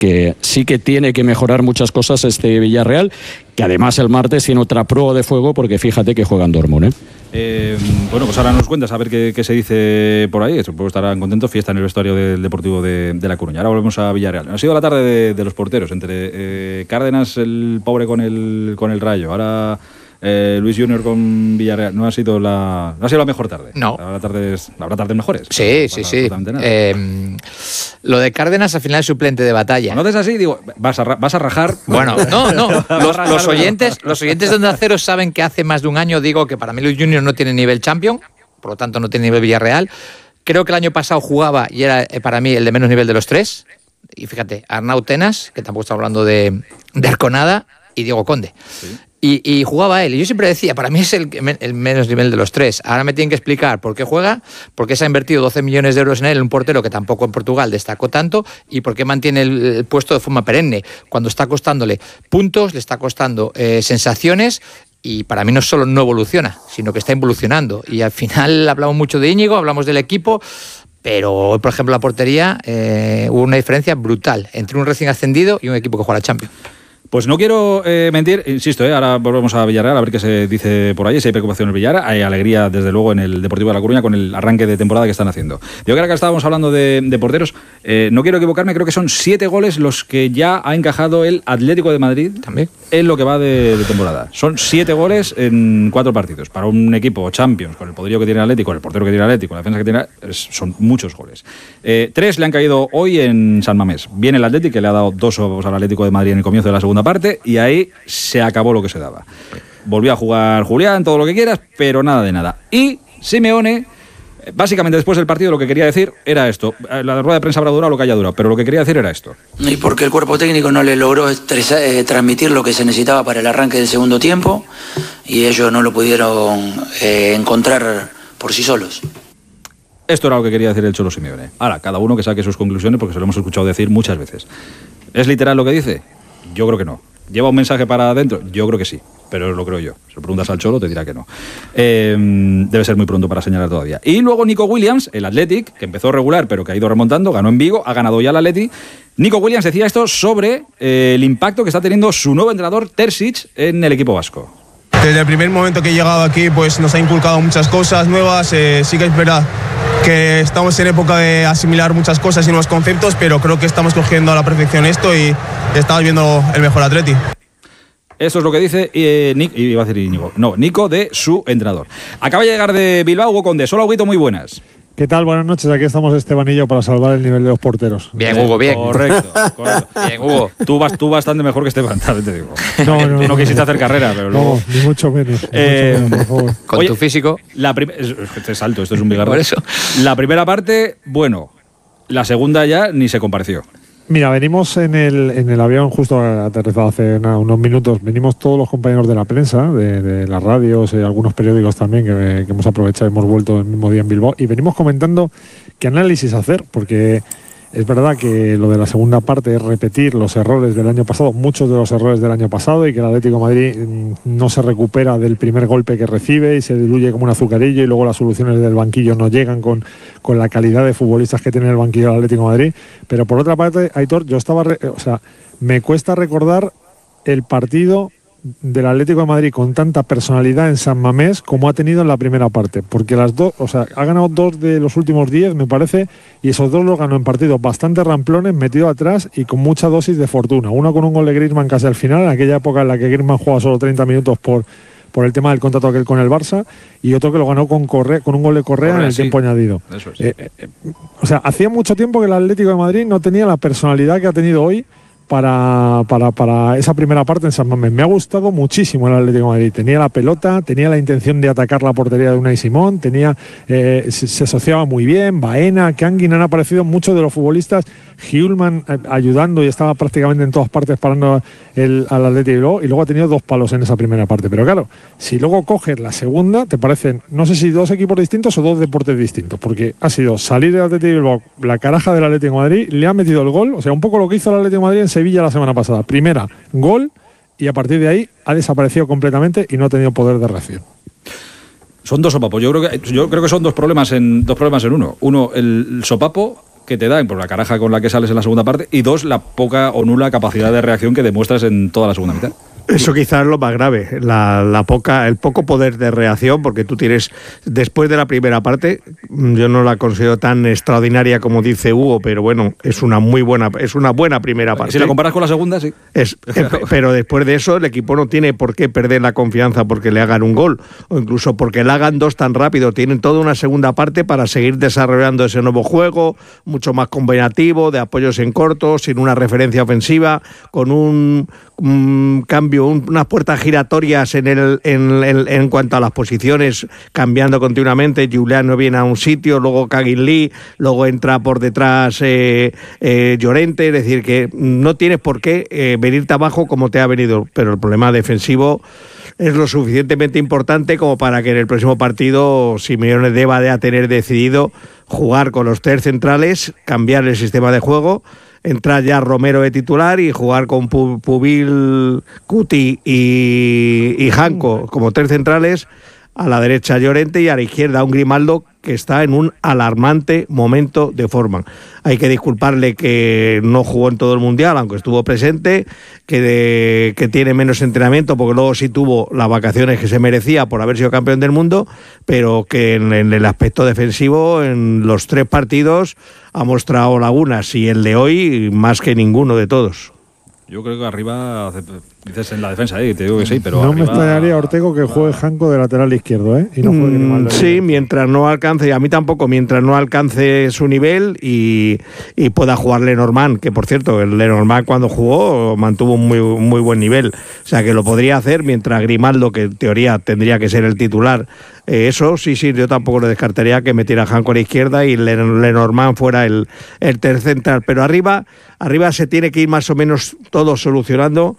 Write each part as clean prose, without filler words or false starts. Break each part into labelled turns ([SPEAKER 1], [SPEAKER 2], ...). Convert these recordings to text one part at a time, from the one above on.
[SPEAKER 1] que sí que tiene que mejorar muchas cosas este Villarreal, que además el martes tiene otra prueba de fuego, porque fíjate que juega en Dortmund,
[SPEAKER 2] Bueno, pues ahora nos cuentas a ver qué se dice por ahí. Supongo que estarán contentos. Fiesta en el vestuario del Deportivo de La Coruña. Ahora volvemos a Villarreal. Ha sido la tarde de los porteros, entre Cárdenas, el pobre con el Rayo, ahora Luis Junior con Villarreal. No ha sido la mejor tarde.
[SPEAKER 3] No.
[SPEAKER 2] Habrá tardes mejores.
[SPEAKER 3] Sí. Lo de Cárdenas al final es suplente de batalla.
[SPEAKER 2] No es así, digo, vas a rajar.
[SPEAKER 3] Bueno, no. Los oyentes de Onda Cero saben que hace más de un año digo que para mí Luis Junior no tiene nivel Champion, por lo tanto no tiene nivel Villarreal. Creo que el año pasado jugaba y era para mí el de menos nivel de los tres. Y fíjate, Arnau Tenas, que tampoco está hablando de Arconada, y Diego Conde. Sí. Y jugaba él. Y yo siempre decía, para mí es el menos nivel de los tres. Ahora me tienen que explicar por qué juega, por qué se ha invertido 12 millones de euros en él, un portero que tampoco en Portugal destacó tanto, y por qué mantiene el puesto de forma perenne, cuando está costándole puntos, le está costando sensaciones. Y para mí no solo no evoluciona, sino que está involucionando. Y al final hablamos mucho de Íñigo, hablamos del equipo, pero hoy, por ejemplo, la portería hubo una diferencia brutal entre un recién ascendido y un equipo que juega la Champions.
[SPEAKER 2] Pues no quiero mentir, insisto, ahora volvemos a Villarreal a ver qué se dice por ahí, si hay preocupación en el Villarreal. Hay alegría, desde luego, en el Deportivo de La Coruña con el arranque de temporada que están haciendo. Yo creo que estábamos hablando de porteros, no quiero equivocarme, creo que son 7 goles los que ya ha encajado el Atlético de Madrid también en lo que va de temporada. Son 7 goles en 4 partidos. Para un equipo Champions, con el poderío que tiene el Atlético, el portero que tiene el Atlético, la defensa que tiene, son muchos goles. 3 le han caído hoy en San Mamés. Viene el Atlético, que le ha dado 2 al Atlético de Madrid en el comienzo de la segunda parte, y ahí se acabó lo que se daba. Volvió a jugar Julián, todo lo que quieras, pero nada de nada. Y Simeone, básicamente después del partido, lo que quería decir era esto. La rueda de prensa habrá durado lo que haya durado, pero lo que quería decir era esto.
[SPEAKER 4] Y porque el cuerpo técnico no le logró transmitir lo que se necesitaba para el arranque del segundo tiempo, y ellos no lo pudieron encontrar por sí solos.
[SPEAKER 2] Esto era lo que quería decir el Cholo Simeone. Ahora, cada uno que saque sus conclusiones, porque se lo hemos escuchado decir muchas veces. ¿Es literal lo que dice? Yo creo que no. ¿Lleva un mensaje para adentro? Yo creo que sí, pero lo creo yo. Si lo preguntas al Cholo, te dirá que no. Debe ser muy pronto para señalar todavía. Y luego Nico Williams, el Athletic, que empezó regular, pero que ha ido remontando, ganó en Vigo, ha ganado ya el Athletic. Nico Williams decía esto sobre el impacto que está teniendo su nuevo entrenador, Terzic, en el equipo vasco.
[SPEAKER 5] Desde el primer momento que he llegado aquí, pues nos ha inculcado muchas cosas nuevas. Sí que es verdad que estamos en época de asimilar muchas cosas y nuevos conceptos, pero creo que estamos cogiendo a la perfección esto y estamos viendo el mejor Atleti.
[SPEAKER 2] Eso es lo que dice iba a decir Íñigo. No, Nico, de su entrenador. Acaba de llegar de Bilbao, Hugo Condés. Hola, Huguito, muy buenas.
[SPEAKER 6] ¿Qué tal? Buenas noches. Aquí estamos Esteban y yo para salvar el nivel de los porteros.
[SPEAKER 3] Bien, Hugo, bien.
[SPEAKER 2] Correcto.
[SPEAKER 3] Bien, Hugo.
[SPEAKER 2] Tú bastante mejor que Esteban, te digo.
[SPEAKER 6] No
[SPEAKER 2] quisiste hacer carrera, pero luego...
[SPEAKER 6] No, ni mucho menos, por favor.
[SPEAKER 3] Con tu físico...
[SPEAKER 2] Este salto, esto es un bigarro.
[SPEAKER 3] Por eso.
[SPEAKER 2] La primera parte, bueno. La segunda ya ni se compareció.
[SPEAKER 6] Mira, venimos en el avión, justo aterrizado hace unos minutos, venimos todos los compañeros de la prensa, de las radios, algunos periódicos también que hemos aprovechado, hemos vuelto el mismo día en Bilbao, y venimos comentando qué análisis hacer, porque es verdad que lo de la segunda parte es repetir los errores del año pasado, muchos de los errores del año pasado, y que el Atlético de Madrid no se recupera del primer golpe que recibe y se diluye como un azucarillo, y luego las soluciones del banquillo no llegan con la calidad de futbolistas que tiene el banquillo del Atlético de Madrid. Pero por otra parte, Aitor, me cuesta recordar el partido del Atlético de Madrid con tanta personalidad en San Mamés como ha tenido en la primera parte, porque ha ganado 2 de los últimos 10, me parece, y esos 2 los ganó en partidos bastante ramplones, metido atrás y con mucha dosis de fortuna. Uno con un gol de Griezmann casi al final, en aquella época en la que Griezmann jugaba solo 30 minutos por el tema del contrato aquel con el Barça, y otro que lo ganó con un gol de Correa en el tiempo añadido.
[SPEAKER 2] Eso es.
[SPEAKER 6] Hacía mucho tiempo que el Atlético de Madrid no tenía la personalidad que ha tenido hoy para esa primera parte en San Mamés. Me ha gustado muchísimo el Atlético de Madrid. Tenía la pelota, tenía la intención de atacar la portería de Unai Simón, se asociaba muy bien, Baena, Kangin, han aparecido muchos de los futbolistas, Hjulman ayudando y estaba prácticamente en todas partes parando al Atlético, y luego ha tenido 2 palos en esa primera parte. Pero claro, si luego coges la segunda, te parecen, no sé si 2 equipos distintos o 2 deportes distintos, porque ha sido salir del Atlético de Bilbao, la caraja del Atlético de Madrid, le ha metido el gol, o sea, un poco lo que hizo el Atlético de Madrid en Sevilla la semana pasada. Primera, gol, y a partir de ahí ha desaparecido completamente y no ha tenido poder de reacción.
[SPEAKER 2] Son 2 sopapos. Yo creo que son dos problemas en uno. Uno, el sopapo, que te dan por la caraja con la que sales en la segunda parte, y 2, la poca o nula capacidad de reacción que demuestras en toda la segunda mitad.
[SPEAKER 7] Eso quizás es lo más grave, el poco poder de reacción, porque tú tienes, después de la primera parte, yo no la considero tan extraordinaria como dice Hugo, pero bueno, es una buena primera parte.
[SPEAKER 2] Si la comparas con la segunda, sí.
[SPEAKER 7] Pero después de eso, el equipo no tiene por qué perder la confianza porque le hagan un gol, o incluso porque le hagan 2 tan rápido. Tienen toda una segunda parte para seguir desarrollando ese nuevo juego, mucho más combinativo, de apoyos en corto, sin una referencia ofensiva, con un cambio, unas puertas giratorias en cuanto a las posiciones, cambiando continuamente. Julián no viene a un sitio, luego Kagin Lee, luego entra por detrás Llorente, es decir, que no tienes por qué venirte abajo como te ha venido, pero el problema defensivo es lo suficientemente importante como para que en el próximo partido Simeone deba de tener decidido jugar con los 3 centrales, cambiar el sistema de juego, entrar ya Romero de titular y jugar con Pubil, Cuti y Janko como 3 centrales, a la derecha Llorente y a la izquierda un Grimaldo que está en un alarmante momento de forma. Hay que disculparle que no jugó en todo el Mundial, aunque estuvo presente, que tiene menos entrenamiento, porque luego sí tuvo las vacaciones que se merecía por haber sido campeón del mundo, pero que en el aspecto defensivo, en los 3 partidos, ha mostrado lagunas, y el de hoy más que ninguno de todos.
[SPEAKER 2] Yo creo que arriba, dices en la defensa, te digo que sí, pero
[SPEAKER 6] no
[SPEAKER 2] arriba,
[SPEAKER 6] me extrañaría, Ortego, que juegue Janko de lateral izquierdo, y no juegue Grimaldo.
[SPEAKER 7] Sí, mientras no alcance, y a mí tampoco, mientras no alcance su nivel y pueda jugar Lenormand, que por cierto, el Lenormand cuando jugó mantuvo un muy buen nivel, o sea que lo podría hacer, mientras Grimaldo, que en teoría tendría que ser el titular, eso sí, yo tampoco lo descartaría, que metiera Janko a la izquierda y Lenormand fuera el tercer central, pero arriba se tiene que ir más o menos todo solucionando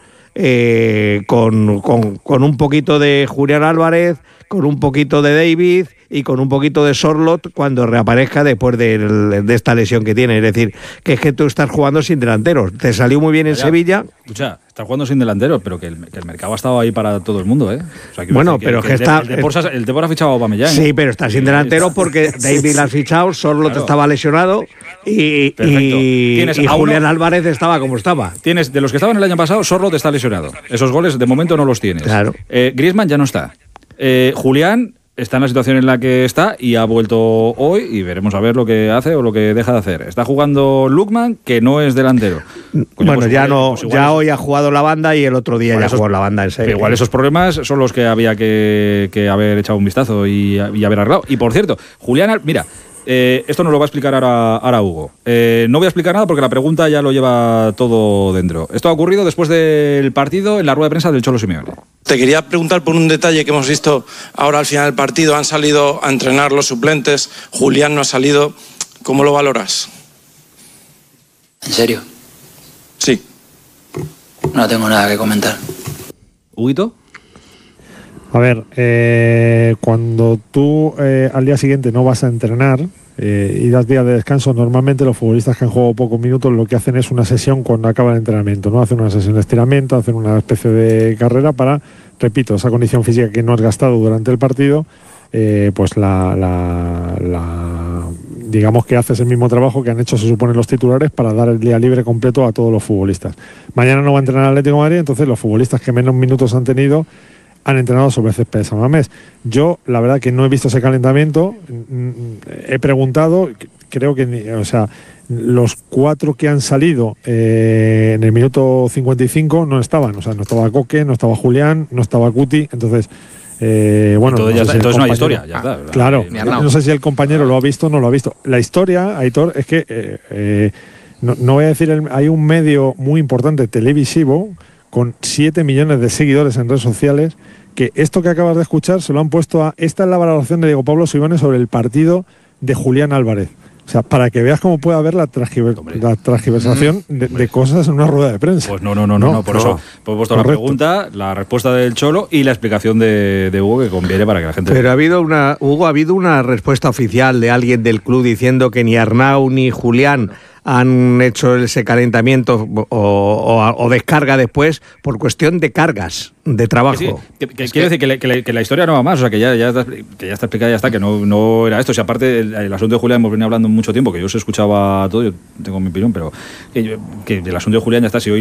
[SPEAKER 7] con un poquito de Julián Álvarez, con un poquito de David y con un poquito de Sorloth cuando reaparezca después de esta lesión que tiene. Es decir, que es que tú estás jugando sin delanteros. Te salió muy bien en Sevilla.
[SPEAKER 2] Escucha, estás jugando sin delanteros, pero que el mercado ha estado ahí para todo el mundo, O sea,
[SPEAKER 7] bueno, pero que está...
[SPEAKER 2] El Depor ha fichado a Aubameyang.
[SPEAKER 7] Sí, pero está sin delanteros porque David la ha fichado, Sorloth estaba lesionado y Julián Álvarez estaba como estaba.
[SPEAKER 2] Tienes, de los que estaban el año pasado, Sorloth está lesionado. Esos goles de momento no los tienes.
[SPEAKER 7] Claro.
[SPEAKER 2] Griezmann ya no está. Julián está en la situación en la que está y ha vuelto hoy, y veremos a ver lo que hace o lo que deja de hacer. Está jugando Lookman, que no es delantero.
[SPEAKER 7] Bueno, pues hoy ha jugado la banda y el otro día ya jugó la banda en serio.
[SPEAKER 2] Igual esos problemas son los que había que haber echado un vistazo y haber arreglado. Y por cierto, Julián, mira, esto nos lo va a explicar ahora Hugo. No voy a explicar nada porque la pregunta ya lo lleva todo dentro. Esto ha ocurrido después del partido en la rueda de prensa del Cholo Simeone.
[SPEAKER 8] Te quería preguntar por un detalle que hemos visto ahora al final del partido. Han salido a entrenar los suplentes, Julián no ha salido. ¿Cómo lo valoras?
[SPEAKER 4] ¿En serio?
[SPEAKER 8] Sí.
[SPEAKER 4] No tengo nada que comentar.
[SPEAKER 2] ¿Huguito?
[SPEAKER 6] A ver, cuando tú al día siguiente no vas a entrenar y das días de descanso, normalmente los futbolistas que han jugado pocos minutos lo que hacen es una sesión cuando acaba el entrenamiento, ¿no? Hacen una sesión de estiramiento, hacen una especie de carrera para, repito, esa condición física que no has gastado durante el partido, pues digamos que haces el mismo trabajo que han hecho, se supone, los titulares para dar el día libre completo a todos los futbolistas. Mañana no va a entrenar el Atlético de Madrid, entonces los futbolistas que menos minutos han tenido han entrenado sobre el césped de San Mamés. Yo, la verdad, que no he visto ese calentamiento. He preguntado, creo que, los 4 que han salido en el minuto 55 no estaban. O sea, no estaba Coque, no estaba Julián, no estaba Cuti. Entonces, bueno.
[SPEAKER 2] Entonces no hay historia, ya está.
[SPEAKER 6] Claro, no sé si el compañero lo ha visto o no lo ha visto. La historia, Aitor, es que, no voy a decir, hay un medio muy importante televisivo con 7 millones de seguidores en redes sociales, que esto que acabas de escuchar se lo han puesto a... Esta es la valoración de Diego Pablo Simeone sobre el partido de Julián Álvarez. O sea, para que veas cómo puede haber la transgiversación de cosas en una rueda de prensa.
[SPEAKER 2] Pues no. Por eso he puesto la pregunta, la respuesta del Cholo y la explicación de Hugo, que conviene para que la gente...
[SPEAKER 7] Pero ha habido una respuesta oficial de alguien del club diciendo que ni Arnau ni Julián han hecho ese calentamiento o descarga después por cuestión de cargas de trabajo.
[SPEAKER 2] Quiero decir que la historia no va más, o sea, que ya está explicada, ya está, que no era esto. Si aparte el asunto de Julián hemos venido hablando mucho tiempo, que yo os escuchaba todo, yo tengo mi opinión, pero que el asunto de Julián ya está. Si hoy